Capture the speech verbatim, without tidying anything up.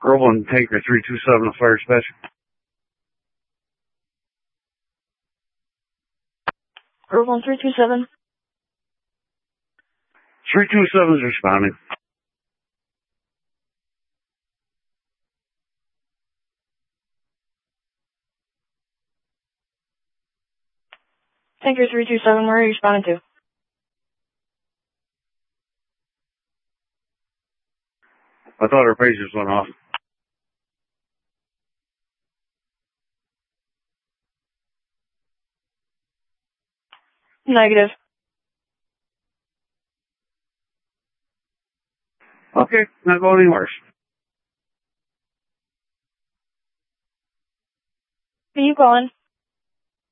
Groveland Tanker three two seven, a fire dispatch. Groveland three two seven. three two seven is responding. Tanker three two seven, where are you responding to? I thought our pagers went off. Negative. Okay, not going any worse. Who are you calling?